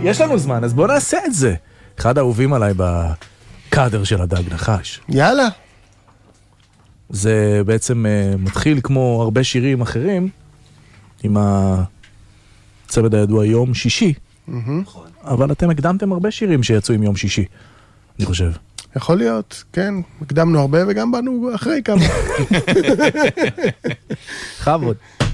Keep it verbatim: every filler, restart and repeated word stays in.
יש לנו זמן, אז בואו נעשה את זה. אחד האהובים עליי בקאדר של הדג נחש. יאללה. זה בעצם uh, מתחיל כמו הרבה שירים אחרים, עם הצמד הידוע יום שישי. Mm-hmm. אבל אתם הקדמתם הרבה שירים שיצאו עם יום שישי, אני חושב. יכול להיות, כן. הקדמנו הרבה וגם באנו אחרי כמה. חבוד.